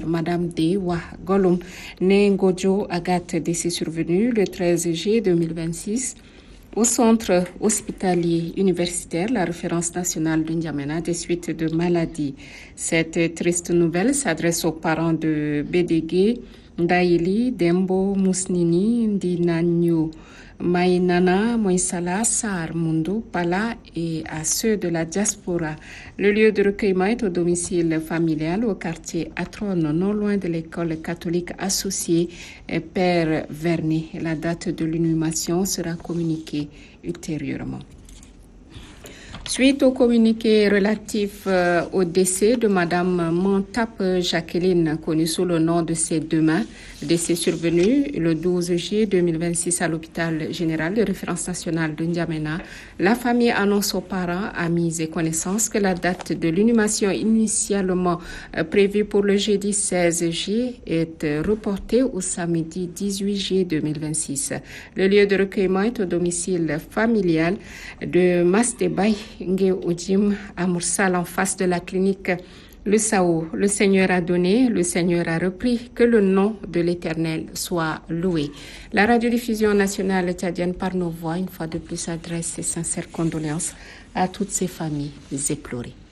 Madame Dewa Golum, née Ngodjo Agathe, décès survenu le 13 juillet 2026 au centre hospitalier universitaire, la référence nationale de N'Djamena, des suites de maladie. Cette triste nouvelle s'adresse aux parents de Bédégué, Ndaïli, Dembo, Mousnini, Ndinanyo, Maïnana, Moïsala, Sar, Mundo, Pala et à ceux de la diaspora. Le lieu de recueillement est au domicile familial au quartier Atrone, non loin de l'école catholique associée Père Vernet. La date de l'inhumation sera communiquée ultérieurement. Suite au communiqué relatif au décès de Madame Montap Jacqueline, connue sous le nom de ses deux mains, décès survenu le 12 juillet 2026 à l'hôpital général de référence nationale de N'Djamena, la famille annonce aux parents, amis et connaissances que la date de l'inhumation initialement prévue pour le jeudi 16 juillet est reportée au samedi 18 juillet 2026. Le lieu de recueillement est au domicile familial de Mastebay Nge Ojim à Moursal, en face de la clinique Le Sao. Le Seigneur a donné, le Seigneur a repris, que le nom de l'Éternel soit loué. La radiodiffusion nationale tchadienne par nos voix, une fois de plus, adresse ses sincères condoléances à toutes ces familles éplorées.